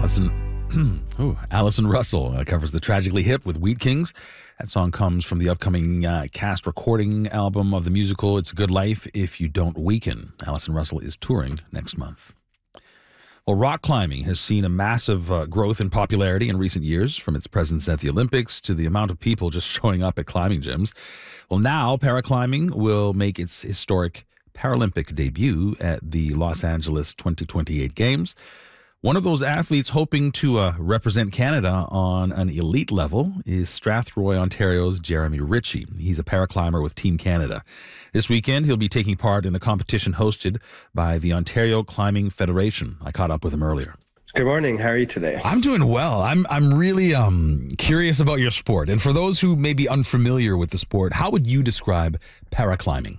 Allison Russell covers the Tragically Hip with Wheat Kings. That song comes from the upcoming cast recording album of the musical It's a Good Life If You Don't Weaken. Allison Russell is touring next month. Well, rock climbing has seen a massive growth in popularity in recent years, from its presence at the Olympics to the amount of people just showing up at climbing gyms. Well, now paraclimbing will make its historic Paralympic debut at the Los Angeles 2028 Games. One of those athletes hoping to represent Canada on an elite level is Strathroy, Ontario's Jeremy Ritchie. He's a paraclimber with Team Canada. This weekend, he'll be taking part in a competition hosted by the Ontario Climbing Federation. I caught up with him earlier. Good morning. How are you today? I'm doing well. I'm really curious about your sport. And for those who may be unfamiliar with the sport, how would you describe paraclimbing?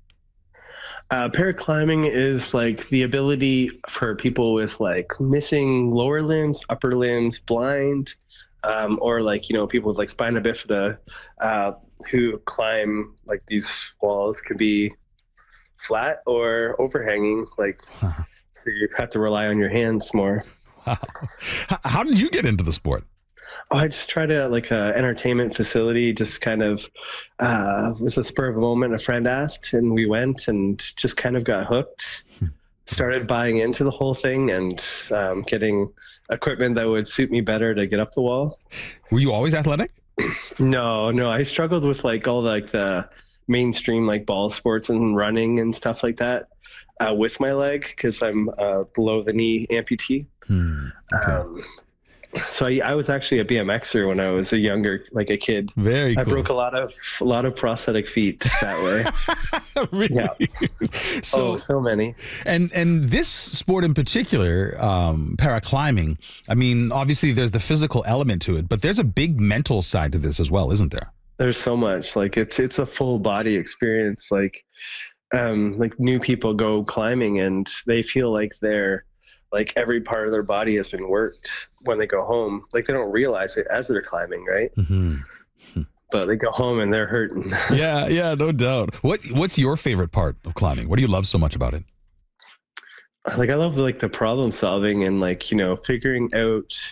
Paraclimbing is like the ability for people with like missing lower limbs, upper limbs, blind, or like, people with like spina bifida who climb like these walls. Could be flat or overhanging, so you have to rely on your hands more. Wow. How did you get into the sport? Oh, I just tried a entertainment facility, just kind of was a spur of a moment. A friend asked and we went and just kind of got hooked, started buying into the whole thing and getting equipment that would suit me better to get up the wall. Were you always athletic? No. I struggled with like all like the mainstream like ball sports and running and stuff like that with my leg because I'm below the knee amputee. Okay. So I was actually a BMXer when I was a kid. Very cool. I broke a lot of prosthetic feet that way. Really? Yeah. So many. And this sport in particular, paraclimbing, I mean, obviously there's the physical element to it, but there's a big mental side to this as well, isn't there? There's so much. Like it's a full body experience. Like new people go climbing and they feel like like every part of their body has been worked when they go home. Like they don't realize it as they're climbing, right? Mm-hmm. But they go home and they're hurting. Yeah, no doubt. What's your favorite part of climbing? What do you love so much about it? Like I love like the problem solving and like, figuring out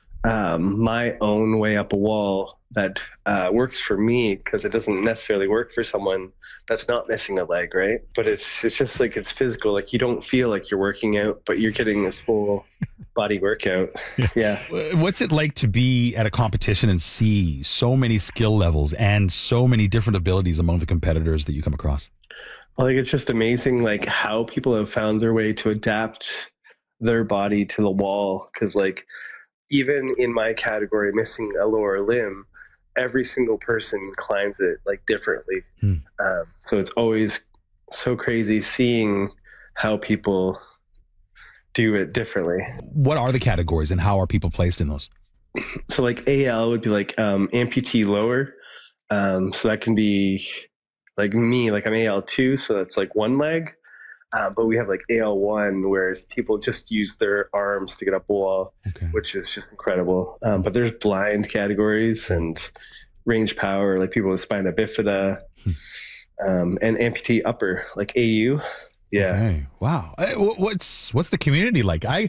my own way up a wall that works for me, because it doesn't necessarily work for someone that's not missing a leg, right? But it's just like it's physical. Like you don't feel like you're working out, but you're getting this full body workout. Yeah. What's it like to be at a competition and see so many skill levels and so many different abilities among the competitors that you come across? Well, like it's just amazing, like how people have found their way to adapt their body to the wall. Because like even in my category, missing a lower limb, every single person climbs it like differently. So it's always so crazy seeing how people do it differently. What are the categories and how are people placed in those? So like AL would be like amputee lower. So that can be like me, like I'm AL2, so that's like one leg. But we have like AL1, whereas people just use their arms to get up a wall, which is just incredible. But there's blind categories and range power, like people with spina bifida, and amputee upper, like AU. Yeah. Okay. Wow. What's the community like? I